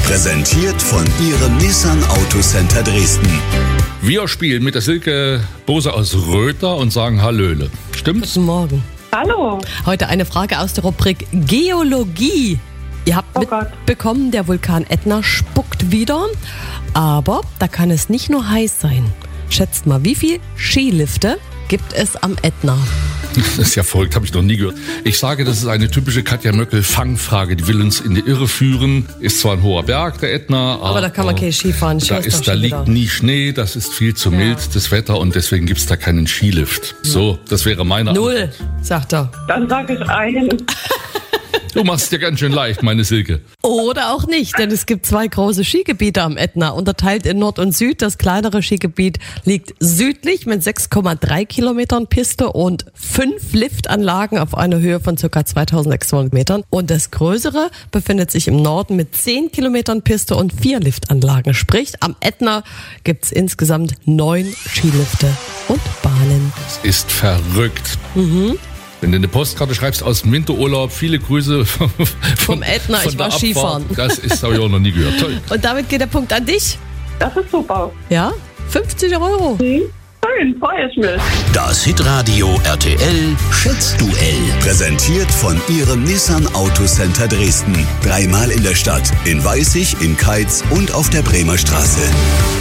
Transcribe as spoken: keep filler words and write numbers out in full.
Präsentiert von Ihrem Nissan Autocenter Dresden. Wir spielen mit der Silke Bose aus Röther und sagen Hallöle. Stimmt's? Guten Morgen. Hallo. Heute eine Frage aus der Rubrik Geologie. Ihr habt Oh Gott. mitbekommen, der Vulkan Ätna spuckt wieder. Aber da kann es nicht nur heiß sein. Schätzt mal, wie viele Skilifte gibt es am Ätna? Das ist ja verrückt, habe ich noch nie gehört. Ich sage, das ist eine typische Katja Möckel-Fangfrage. Die will uns in die Irre führen. Ist zwar ein hoher Berg, der Ätna, aber, Aber da kann man kein Ski fahren. Ich Da, weiß doch ist, da schon liegt wieder. nie Schnee, das ist viel zu Ja. mild, das Wetter, und deswegen gibt's da keinen Skilift. So, das wäre meine Null, sagt er. Dann sage ich ein. Du machst es dir ganz schön leicht, meine Silke. Oder auch nicht, denn es gibt zwei große Skigebiete am Ätna, unterteilt in Nord und Süd. Das kleinere Skigebiet liegt südlich mit sechs Komma drei Kilometern Piste und fünf Liftanlagen auf einer Höhe von ca. zweitausendsechshundert Metern. Und das größere befindet sich im Norden mit zehn Kilometern Piste und vier Liftanlagen. Sprich, am Ätna gibt's insgesamt neun Skilifte und Bahnen. Das ist verrückt. Mhm. Wenn du eine Postkarte schreibst aus dem Winterurlaub, viele Grüße vom, Vom Ätna, von ich der war Abfahrt. Skifahren. Das ist, habe ich auch noch nie gehört. Toll. Und damit geht der Punkt an dich. Das ist super. Ja, fünfzig Euro. Hm? Schön, freue ich mich. Das Hitradio R T L Schätzduell. Präsentiert von Ihrem Nissan Autocenter Dresden. Dreimal in der Stadt, in Weißig, in Keitz und auf der Bremer Straße.